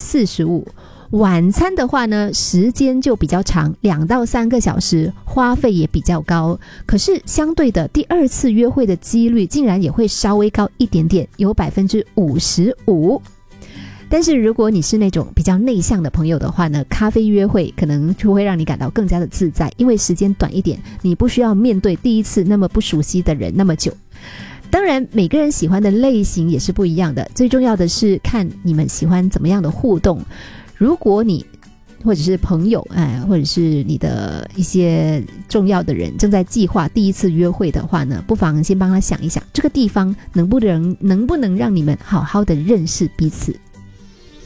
45%。晚餐的话呢，时间就比较长，2到3个小时，花费也比较高。可是相对的，第2次约会的几率竟然也会稍微高一点点，有 55%。但是如果你是那种比较内向的朋友的话呢，咖啡约会可能就会让你感到更加的自在，因为时间短一点，你不需要面对第一次那么不熟悉的人那么久。当然每个人喜欢的类型也是不一样的，最重要的是看你们喜欢怎么样的互动。如果你或者是朋友或者是你的一些重要的人正在计划第一次约会的话呢，不妨先帮他想一想，这个地方能不能让你们好好的认识彼此。